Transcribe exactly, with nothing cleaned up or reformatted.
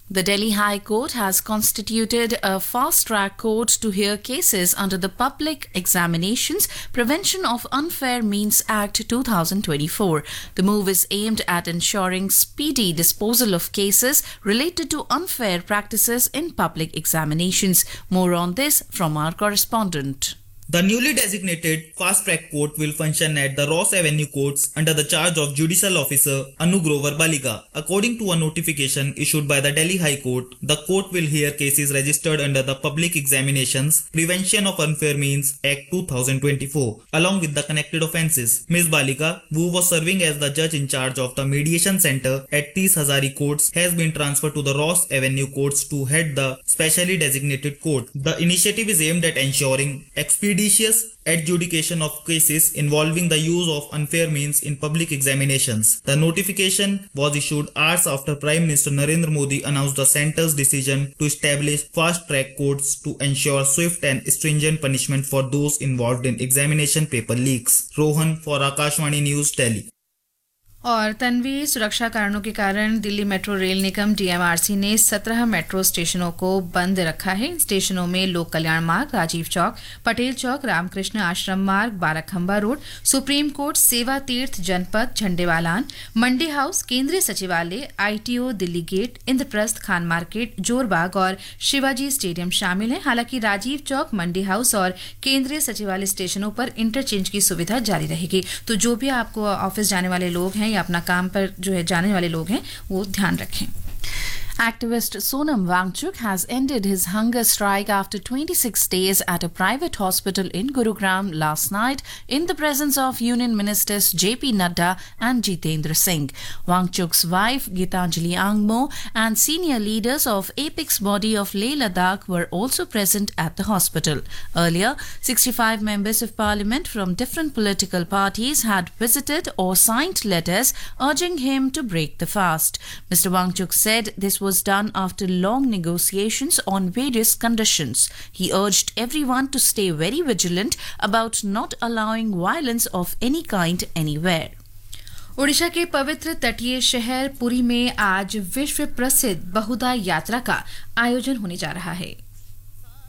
The Delhi High Court has constituted a fast-track court to hear cases under the Public Examinations Prevention of Unfair Means Act two thousand twenty-four. The move is aimed at ensuring speedy disposal of cases related to unfair practices in public examinations. More on this from our correspondent. The newly designated fast-track court will function at the Ross Avenue courts under the charge of Judicial Officer Anu Grover Baliga. According to a notification issued by the Delhi High Court, the court will hear cases registered under the Public Examinations Prevention of Unfair Means Act two thousand twenty-four, along with the connected offences. Miz Baliga, who was serving as the judge in charge of the Mediation Centre at Tees Hazari courts, has been transferred to the Ross Avenue courts to head the specially designated court. The initiative is aimed at ensuring expeditious adjudication of cases involving the use of unfair means in public examinations. The notification was issued hours after Prime Minister Narendra Modi announced the centre's decision to establish fast-track courts to ensure swift and stringent punishment for those involved in examination paper leaks. Rohan for Akashvani News, Delhi. और तनवी सुरक्षा कारणों के कारण Delhi metro rail निगम DMRC ने सत्रह metro स्टेशनों को बंद रखा है। इन स्टेशनों में लोक कल्याण मार्ग, राजीव चौक, पटेल चौक, रामकृष्ण आश्रम मार्ग, बाराखंबा रोड, सुप्रीम कोर्ट, सेवा तीर्थ जनपद, झंडेवालान, मंडी हाउस, केंद्रीय सचिवालय, ITO, Delhi gate, Indraprastha, Khan market, Jorbagh और शिवाजी स्टेडियम शामिल हैं। हालांकि राजीव चौक, मंडी हाउस और केंद्रीय सचिवालय स्टेशनों पर इंटरचेंज की सुविधा जारी रहेगी। तो जो भी आपको ऑफिस जाने वाले लोग हैं या अपना काम पर जो है जाने वाले लोग हैं वो ध्यान रखें। Activist Sonam Wangchuk has ended his hunger strike after twenty-six days at a private hospital in Gurugram last night in the presence of Union Ministers J P Nadda and Jitendra Singh. Wangchuk's wife Gitanjali Angmo and senior leaders of Apex body of Leh Ladakh were also present at the hospital. Earlier, sixty-five members of parliament from different political parties had visited or signed letters urging him to break the fast. Mister Wangchuk said this was was done after long negotiations on various conditions. He urged everyone to stay very vigilant about not allowing violence of any kind anywhere. Odisha के पवित्र तटीय शहर पुरी में आज विश्व प्रसिद्ध बहुधा यात्रा का आयोजन होने जा रहा है।